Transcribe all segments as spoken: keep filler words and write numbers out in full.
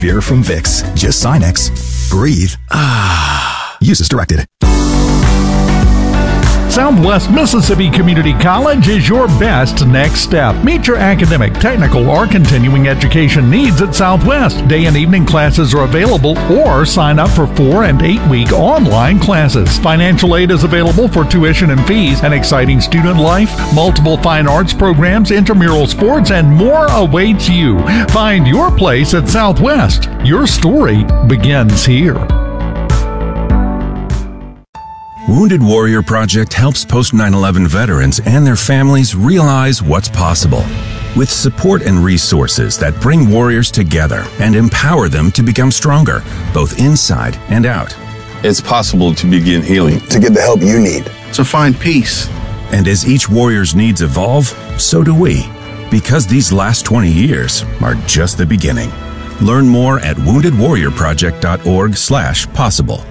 Beer from Vicks. Just Sinex. Breathe. Ah. Use as directed. Southwest Mississippi Community College is your best next step. Meet your academic, technical, or continuing education needs at Southwest. Day and evening classes are available, or sign up for four and eight week online classes. Financial aid is available for tuition and fees, an exciting student life, multiple fine arts programs, intramural sports, and more awaits you. Find your place at Southwest. Your story begins here. Wounded Warrior Project helps post nine eleven veterans and their families realize what's possible. With support and resources that bring warriors together and empower them to become stronger, both inside and out. It's possible to begin healing. To get the help you need. To find peace. And as each warrior's needs evolve, so do we. Because these last twenty years are just the beginning. Learn more at wounded warrior project dot org slash possible.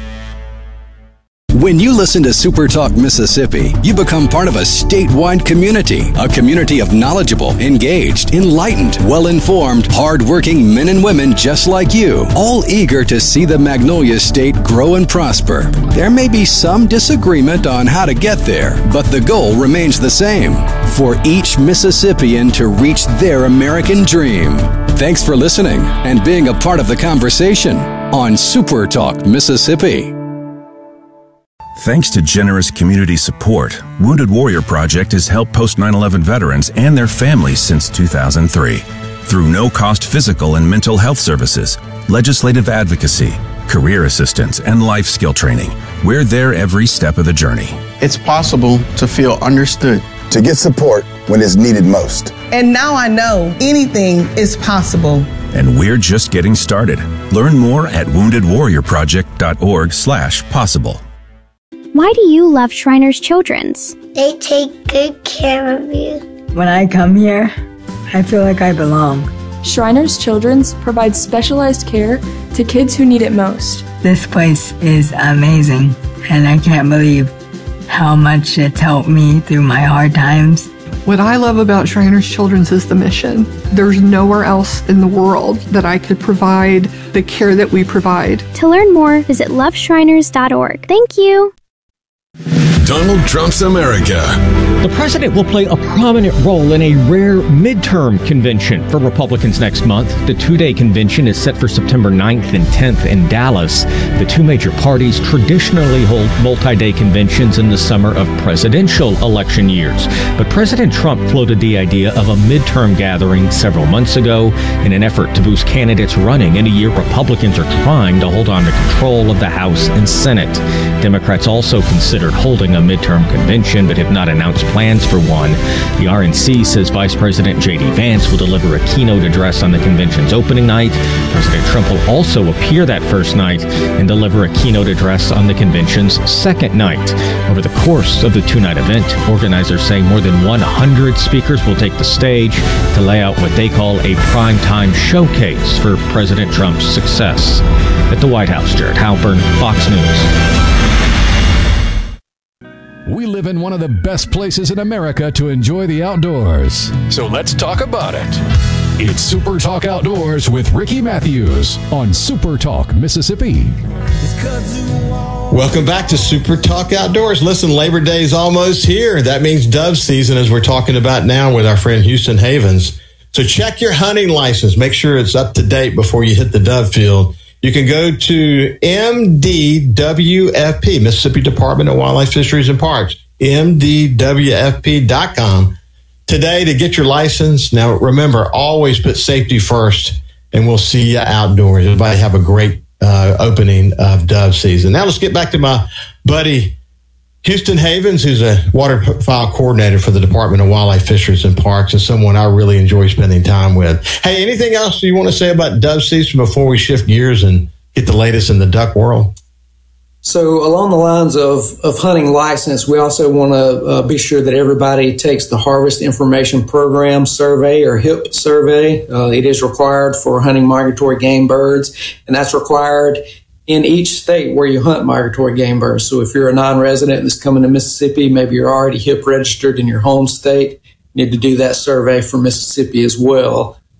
When you listen to Super Talk Mississippi, you become part of a statewide community, a community of knowledgeable, engaged, enlightened, well-informed, hard-working men and women just like you, all eager to see the Magnolia State grow and prosper. There may be some disagreement on how to get there, but the goal remains the same, for each Mississippian to reach their American dream. Thanks for listening and being a part of the conversation on Super Talk Mississippi. Thanks to generous community support, Wounded Warrior Project has helped post nine eleven veterans and their families since two thousand three. Through no-cost physical and mental health services, legislative advocacy, career assistance, and life skill training, we're there every step of the journey. It's possible to feel understood. To get support when it's needed most. And now I know anything is possible. And we're just getting started. Learn more at wounded warrior project dot org slash possible. Why do you love Shriners Children's? They take good care of you. When I come here, I feel like I belong. Shriners Children's provides specialized care to kids who need it most. This place is amazing, and I can't believe how much it's helped me through my hard times. What I love about Shriners Children's is the mission. There's nowhere else in the world that I could provide the care that we provide. To learn more, visit love shriners dot org. Thank you. Donald Trump's America. The president will play a prominent role in a rare midterm convention for Republicans next month. The two-day convention is set for September ninth and tenth in Dallas. The two major parties traditionally hold multi-day conventions in the summer of presidential election years. But President Trump floated the idea of a midterm gathering several months ago in an effort to boost candidates running in a year Republicans are trying to hold on to control of the House and Senate. Democrats also considered holding a midterm convention but have not announced plans for one. The R N C says Vice President J D Vance will deliver a keynote address on the convention's opening night. President Trump will also appear that first night and deliver a keynote address on the convention's second night. Over the course of the two-night event, organizers say more than one hundred speakers will take the stage to lay out what they call a primetime showcase for President Trump's success. At the White House, Jared Halpern, Fox News. We live in one of the best places in America to enjoy the outdoors. So let's talk about it. It's Super Talk Outdoors with Ricky Matthews on Super Talk Mississippi. Welcome back to Super Talk Outdoors. Listen, Labor Day is almost here. That means dove season, as we're talking about now with our friend Houston Havens. So check your hunting license. Make sure it's up to date before you hit the dove field. You can go to M D W F P, Mississippi Department of Wildlife, Fisheries, and Parks, M D W F P dot com, today to get your license. Now, remember, always put safety first, and we'll see you outdoors. Everybody have a great uh, opening of dove season. Now, let's get back to my buddy, Houston Havens, who's a waterfowl coordinator for the Department of Wildlife, Fisheries, and Parks, and someone I really enjoy spending time with. Hey, anything else you want to say about dove season before we shift gears and get the latest in the duck world? So along the lines of, of hunting license, we also want to uh, be sure that everybody takes the Harvest Information Program survey or HIP survey. Uh, it is required for hunting migratory game birds, and that's required in each state where you hunt migratory game birds. So if you're a non-resident that's coming to Mississippi, maybe you're already HIP registered in your home state, you need to do that survey for Mississippi as well.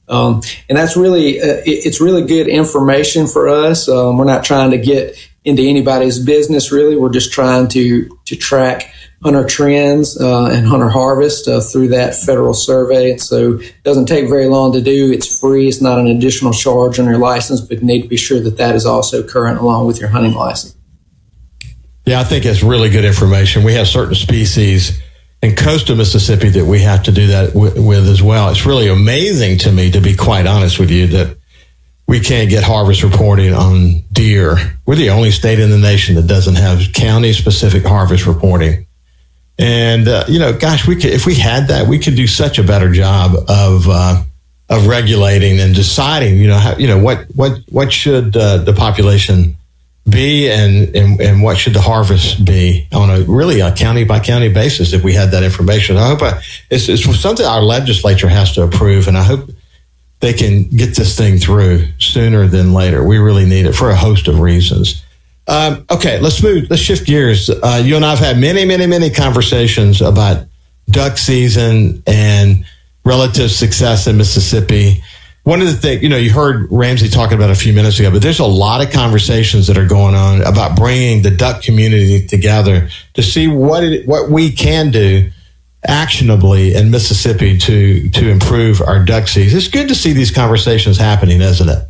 Um, and that's really, uh, it, it's really good information for us. Um, we're not trying to get into anybody's business, really. We're just trying to, to track hunter trends uh, and hunter harvest uh, through that federal survey. And so it doesn't take very long to do. It's free. It's not an additional charge on your license, but you need to be sure that that is also current along with your hunting license. Yeah, I think it's really good information. We have certain species in coastal Mississippi that we have to do that w- with as well. It's really amazing to me, to be quite honest with you, that we can't get harvest reporting on deer. We're the only state in the nation that doesn't have county-specific harvest reporting. And, uh, you know, gosh, we could, if we had that, we could do such a better job of uh, of regulating and deciding, you know, how, you know, what what what should uh, the population be and, and and what should the harvest be on a really a county by county basis if we had that information. I hope I, it's, it's something our legislature has to approve, and I hope they can get this thing through sooner than later. We really need it for a host of reasons. Um, okay, let's move. Let's shift gears. Uh, you and I have had many, many, many conversations about duck season and relative success in Mississippi. One of the things, you know, you heard Ramsey talking about a few minutes ago, but there's a lot of conversations that are going on about bringing the duck community together to see what it, what we can do actionably in Mississippi to to improve our duck season. It's good to see these conversations happening, isn't it?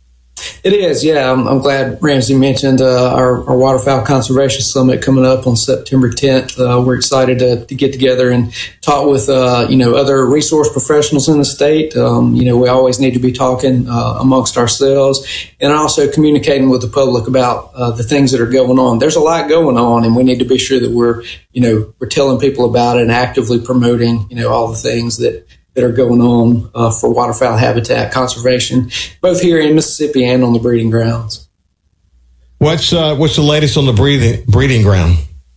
It is, yeah. I'm, I'm glad Ramsey mentioned uh, our, our Waterfowl Conservation Summit coming up on September tenth. Uh, we're excited to, to get together and talk with, uh, you know, other resource professionals in the state. Um, you know, we always need to be talking uh, amongst ourselves and also communicating with the public about uh, the things that are going on. There's a lot going on, and we need to be sure that we're, you know, we're telling people about it and actively promoting, you know, all the things that that are going on uh, for waterfowl habitat conservation, both here in Mississippi and on the breeding grounds. What's uh, what's the latest on the breeding breeding ground?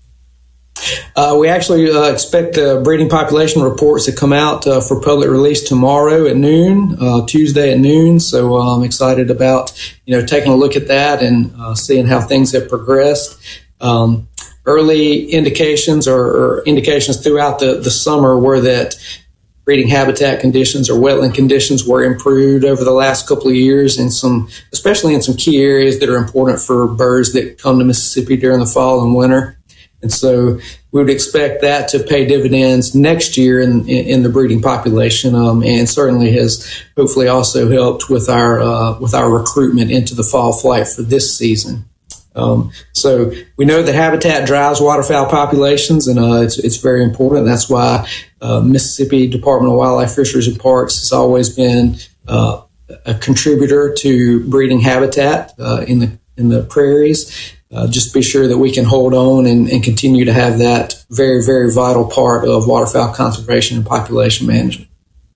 Uh, we actually uh, expect the breeding population reports to come out uh, for public release tomorrow at noon, uh, Tuesday at noon. So I'm excited about, you know, taking a look at that and uh, seeing how things have progressed. Um, early indications or, or indications throughout the, the summer were that breeding habitat conditions or wetland conditions were improved over the last couple of years, in some, especially in some key areas that are important for birds that come to Mississippi during the fall and winter. And so we would expect that to pay dividends next year in, in the breeding population, um, and certainly has hopefully also helped with our uh, with our recruitment into the fall flight for this season. Um, so we know that habitat drives waterfowl populations, and uh, it's it's very important. That's why uh, Mississippi Department of Wildlife, Fisheries, and Parks has always been uh, a contributor to breeding habitat uh, in the in the prairies. Uh, just be sure that we can hold on and, and continue to have that very, very vital part of waterfowl conservation and population management.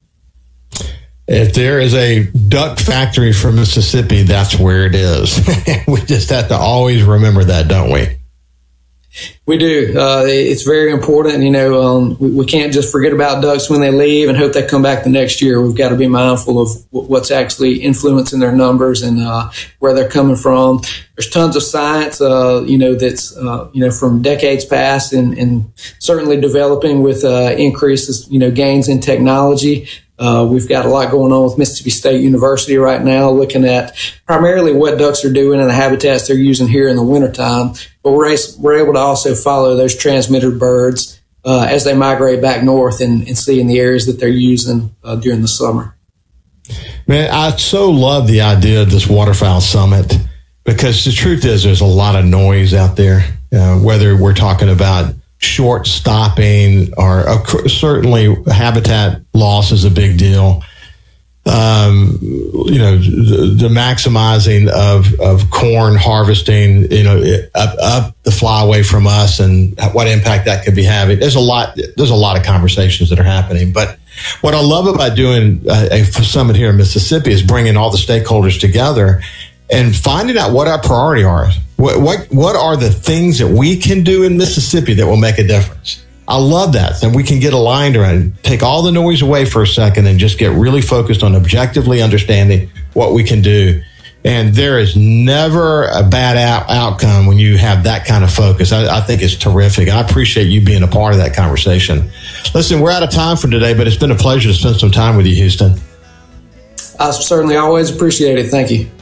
If there is a duck factory for Mississippi, that's where it is. We just have to always remember that, don't we? We do. Uh, it's very important. You know, um, we, we can't just forget about ducks when they leave and hope they come back the next year. We've got to be mindful of what's actually influencing their numbers and uh, where they're coming from. There's tons of science, uh, you know, that's, uh, you know, from decades past and, and certainly developing with uh, increases, you know, gains in technology. Uh, we've got a lot going on with Mississippi State University right now, looking at primarily what ducks are doing and the habitats they're using here in the wintertime. But we're, we're able to also follow those transmitter birds uh, as they migrate back north and, and see in the areas that they're using uh, during the summer. Man, I so love the idea of this Waterfowl Summit, because the truth is there's a lot of noise out there, uh, whether we're talking about short stopping or uh, certainly habitat loss is a big deal. Um, you know, the, the maximizing of, of corn harvesting, you know, up, up the flyway from us and what impact that could be having. There's a lot, there's a lot of conversations that are happening. But what I love about doing a, a summit here in Mississippi is bringing all the stakeholders together and finding out what our priority are. What, what, what are the things that we can do in Mississippi that will make a difference? I love that. And we can get aligned around, take all the noise away for a second and just get really focused on objectively understanding what we can do. And there is never a bad out- outcome when you have that kind of focus. I, I think it's terrific. I appreciate you being a part of that conversation. Listen, we're out of time for today, but it's been a pleasure to spend some time with you, Houston. I certainly always appreciate it. Thank you.